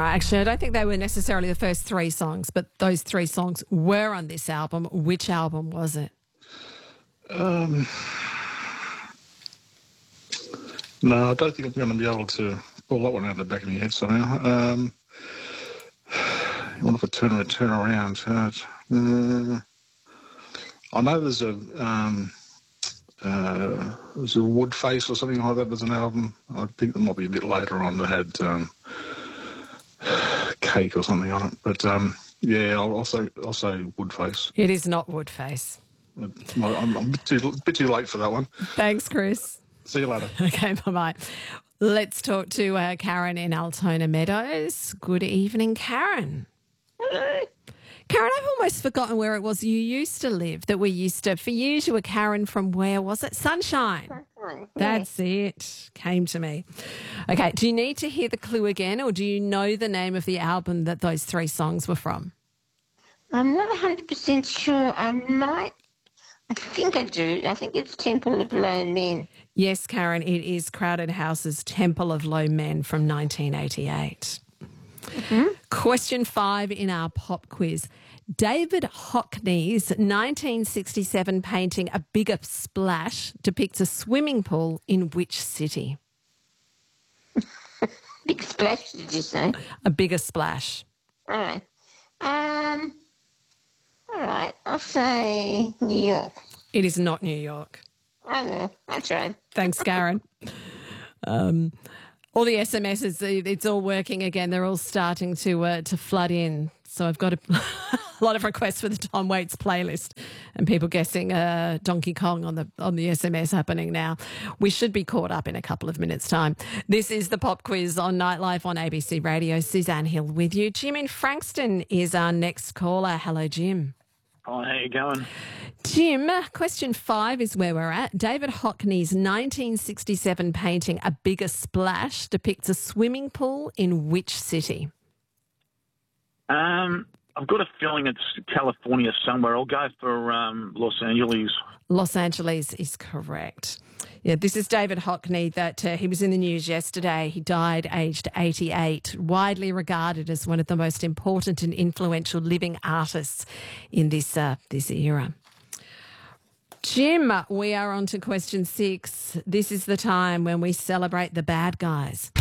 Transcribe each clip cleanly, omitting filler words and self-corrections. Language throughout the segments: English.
actually, I don't think they were necessarily the first three songs, but those three songs were on this album. Which album was it? No, I don't think I'm going to be able to pull that one out of the back of my head somehow. You want to turn around. I know there's a Woodface or something like that. There's an album. I think there might be a bit later on that had Cake or something on it. But yeah, I'll say Woodface. It is not Woodface. I'm a bit too late for that one. Thanks, Chris. See you later. Okay, bye-bye. Let's talk to Karen in Altona Meadows. Good evening, Karen. Hello. Karen, I've almost forgotten where it was you used to live, that we used to. For years, you were Karen from where was it? Sunshine. That's it. Came to me. Okay, do you need to hear the clue again, or do you know the name of the album that those three songs were from? I'm not 100% sure. I think I do. I think it's Temple of Low Men. Yes, Karen, it is Crowded House's Temple of Low Men from 1988. Mm-hmm. Question 5 in our pop quiz. David Hockney's 1967 painting A Bigger Splash depicts a swimming pool in which city? Big Splash, did you say? A Bigger Splash. All right. All right, I'll say New York. It is not New York. I know, that's right. Thanks, Karen. All the SMSs, it's all working again. They're all starting to flood in. So I've got a lot of requests for the Tom Waits playlist and people guessing Donkey Kong on the SMS happening now. We should be caught up in a couple of minutes' time. This is the Pop Quiz on Nightlife on ABC Radio. Suzanne Hill with you. Jim in Frankston is our next caller. Hello, Jim. Hi, how you going? Jim, question 5 is where we're at. David Hockney's 1967 painting A Bigger Splash depicts a swimming pool in which city? I've got a feeling it's California somewhere. I'll go for Los Angeles. Los Angeles is correct. Yeah, this is David Hockney that he was in the news yesterday. He died aged 88, widely regarded as one of the most important and influential living artists in this era. Jim, we are on to question 6. This is the time when we celebrate the bad guys.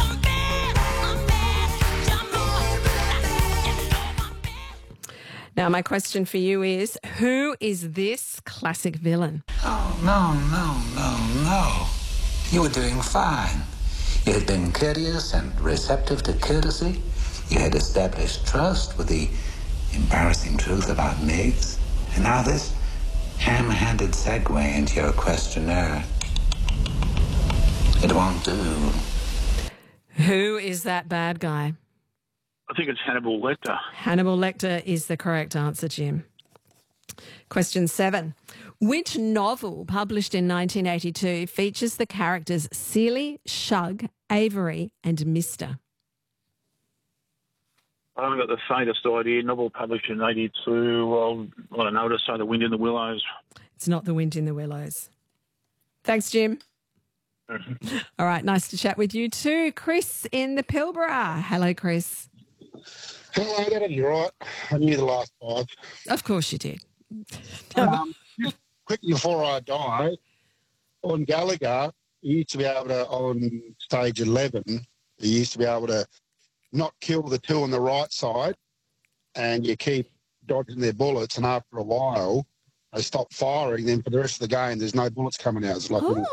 Now, my question for you is, who is this classic villain? Oh, no. You were doing fine. You had been courteous and receptive to courtesy. You had established trust with the embarrassing truth about Miggs. And now this ham-handed segue into your questionnaire. It won't do. Who is that bad guy? I think it's Hannibal Lecter. Hannibal Lecter is the correct answer, Jim. Question 7. Which novel published in 1982 features the characters Seeley, Shug, Avery and Mister? I haven't got the faintest idea. Novel published in 82. Well, I don't know. Just say The Wind in the Willows. It's not The Wind in the Willows. Thanks, Jim. All right, nice to chat with you too. Chris in the Pilbara. Hello, Chris. Hello, you're right. I knew the last 5. Of course you did. Just quickly before I die, on Gallagher, you used to be able to, on stage 11, you used to be able to not kill the two on the right side and you keep dodging their bullets, and after a while they stop firing, then for the rest of the game there's no bullets coming out. It's like